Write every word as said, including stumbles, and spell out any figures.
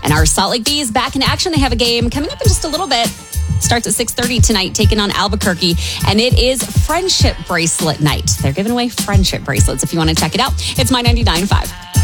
And our Salt Lake Bees back in action. They have a game coming up in just a little bit. Starts at six thirty tonight, taking on Albuquerque. And it is Friendship Bracelet Night. They're giving away friendship bracelets if you want to check it out. It's My ninety-nine point five.